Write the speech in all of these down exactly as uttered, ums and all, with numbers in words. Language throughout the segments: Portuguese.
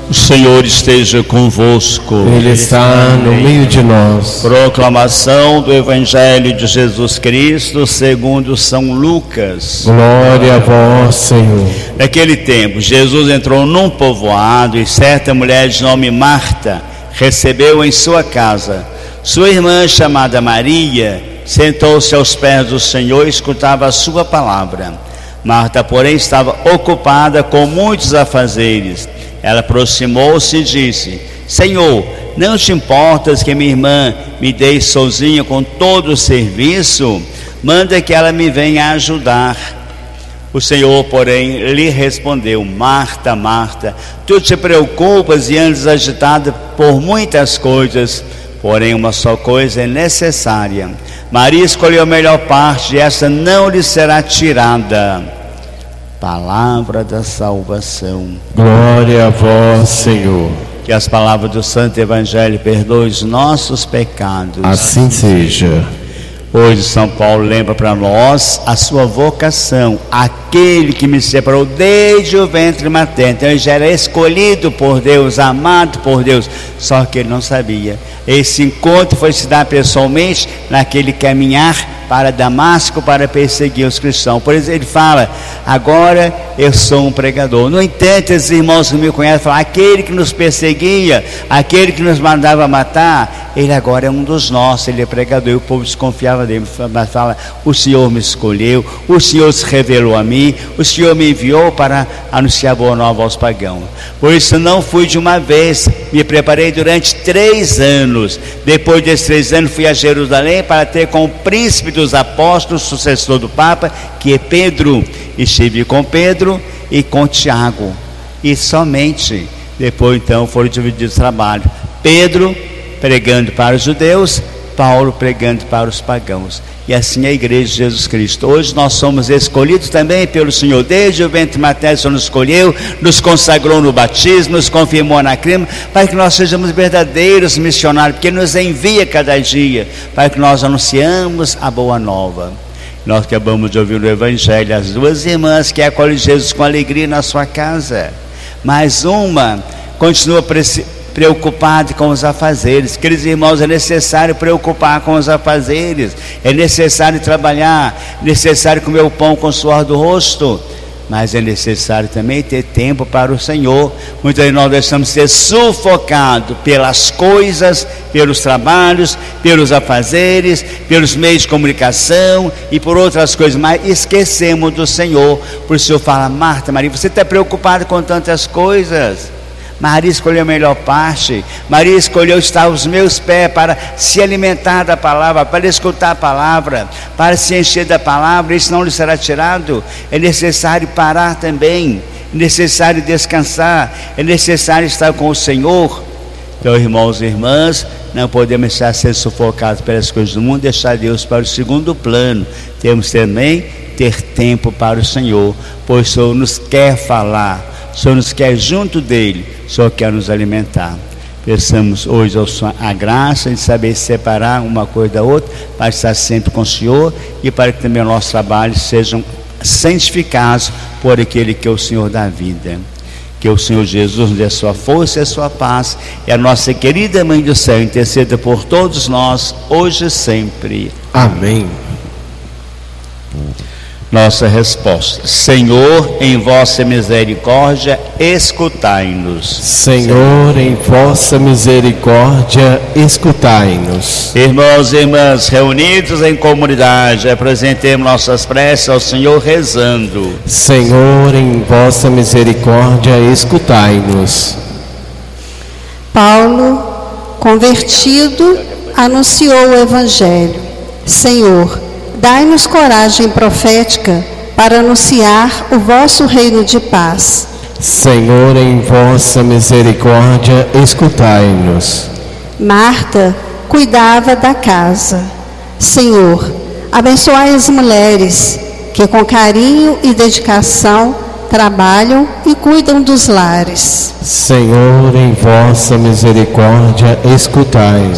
O Senhor esteja convosco. Ele está no meio de nós. Proclamação do Evangelho de Jesus Cristo segundo São Lucas. Glória a vós, Senhor. Naquele tempo, Jesus entrou num povoado e certa mulher de nome Marta recebeu em sua casa. Sua irmã, chamada Maria, sentou-se aos pés do Senhor e escutava a sua palavra. Marta, porém, estava ocupada com muitos afazeres. Ela aproximou-se e disse: Senhor, não te importas que minha irmã me deixe sozinha com todo o serviço? Manda que ela me venha ajudar. O Senhor, porém, lhe respondeu: Marta, Marta, tu te preocupas e andas agitada por muitas coisas, porém uma só coisa é necessária. Maria escolheu a melhor parte e essa não lhe será tirada. Palavra da salvação. Glória a vós, Senhor. Que as palavras do Santo Evangelho perdoem os nossos pecados. Assim seja. Hoje São Paulo lembra para nós a sua vocação. Aquele que me separou desde o ventre materno. Então ele já era escolhido por Deus, amado por Deus, só que ele não sabia. Esse encontro foi se dar pessoalmente naquele caminhar para Damasco para perseguir os cristãos. Por isso ele fala: agora eu sou um pregador. No entanto, esses irmãos que me conhecem falam: aquele que nos perseguia, aquele que nos mandava matar, ele agora é um dos nossos, ele é pregador. E o povo desconfiava dele, mas fala: o Senhor me escolheu, o Senhor se revelou a mim, o Senhor me enviou para anunciar a boa nova aos pagãos. Por isso não fui de uma vez, me preparei durante três anos. Depois desses três anos fui a Jerusalém para ter com o príncipe dos apóstolos, sucessor do Papa, que é Pedro. Estive com Pedro e com Tiago, e somente depois então foram divididos o trabalho. Pedro pregando para os judeus, Paulo pregando para os pagãos. E assim a igreja de Jesus Cristo. Hoje nós somos escolhidos também pelo Senhor. Desde o ventre materno o Senhor nos escolheu, nos consagrou no batismo, nos confirmou na crema, para que nós sejamos verdadeiros missionários, porque nos envia cada dia, para que nós anunciamos a boa nova. Nós acabamos de ouvir no Evangelho as duas irmãs que acolhem Jesus com alegria na sua casa, mas uma continua preocupado com os afazeres. Queridos irmãos, é necessário preocupar com os afazeres, é necessário trabalhar, é necessário comer o pão com o suor do rosto, mas é necessário também ter tempo para o Senhor. Muitas vezes nós deixamos ser sufocados pelas coisas, pelos trabalhos, pelos afazeres, pelos meios de comunicação e por outras coisas, mas esquecemos do Senhor. Por isso o Senhor fala: Marta, Maria, você está preocupada com tantas coisas. Maria escolheu a melhor parte. Maria escolheu estar aos meus pés para se alimentar da palavra, para escutar a palavra, para se encher da palavra. Isso não lhe será tirado. É necessário parar também, é necessário descansar, é necessário estar com o Senhor. Então, irmãos e irmãs, não podemos deixar ser sufocados pelas coisas do mundo, deixar Deus para o segundo plano. Temos também ter tempo para o Senhor, pois o Senhor nos quer falar, o Senhor nos quer junto dele, o Senhor quer nos alimentar. Peçamos hoje ao Senhor a graça de saber separar uma coisa da outra, para estar sempre com o Senhor e para que também os nossos trabalhos sejam santificados por aquele que é o Senhor da vida. Que o Senhor Jesus nos dê a sua força e a sua paz, e a nossa querida Mãe do Céu interceda por todos nós, hoje e sempre. Amém. Nossa resposta: Senhor, em vossa misericórdia, escutai-nos. Senhor, em vossa misericórdia, escutai-nos. Irmãos e irmãs reunidos em comunidade, apresentemos nossas preces ao Senhor rezando: Senhor, em vossa misericórdia, escutai-nos. Paulo, convertido, anunciou o Evangelho. Senhor, dai-nos coragem profética para anunciar o vosso reino de paz. Senhor, em vossa misericórdia, escutai-nos. Marta cuidava da casa. Senhor, abençoai as mulheres que com carinho e dedicação trabalham e cuidam dos lares. Senhor, em vossa misericórdia,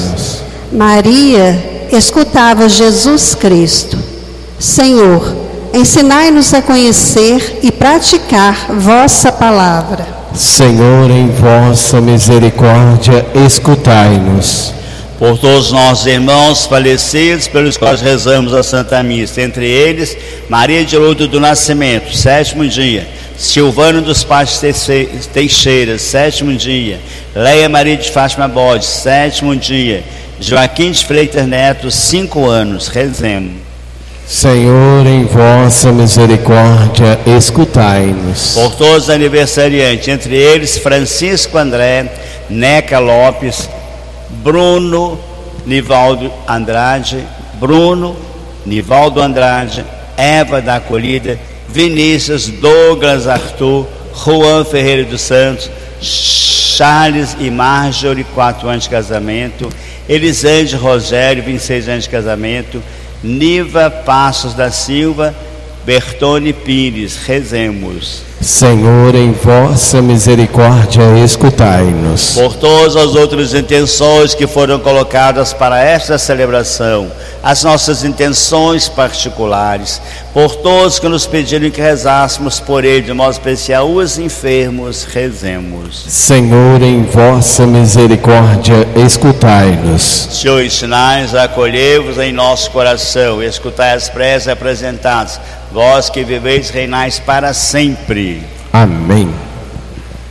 escutai-nos. Maria escutava Jesus Cristo. Senhor, ensinai-nos a conhecer e praticar vossa palavra. Senhor, em vossa misericórdia, escutai-nos. Por todos os nossos irmãos falecidos, pelos quais rezamos a Santa Missa, entre eles, Maria de Lourdes do Nascimento, sétimo dia, Silvano dos Passos Teixeira, sétimo dia, Leia Maria de Fátima Bode, sétimo dia, Joaquim de Freitas Neto, cinco anos, rezemos. Senhor, em vossa misericórdia, escutai-nos. Por todos os aniversariantes, entre eles, Francisco André, Neca Lopes, Bruno Nivaldo Andrade, Bruno Nivaldo Andrade, Eva da Acolhida, Vinícius, Douglas Arthur, Juan Ferreira dos Santos, Charles e Marjorie, quatro anos de casamento, Elisande Rogério, vinte e seis anos de casamento, Niva Passos da Silva, Bertone Pires, rezemos. Senhor, em vossa misericórdia, escutai-nos. Por todas as outras intenções que foram colocadas para esta celebração, as nossas intenções particulares, por todos que nos pediram que rezássemos por ele, de modo especial os enfermos, rezemos. Senhor, em vossa misericórdia, escutai-nos. Senhor, ensinai-nos a acolher-vos em nosso coração, e escutai as preces apresentadas, vós que viveis e reinais para sempre. Amém.